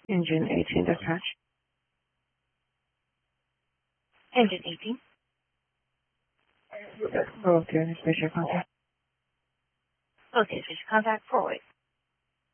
Engine 18 dispatch. Engine 18. Both units, visual contact. Both units, contact forward.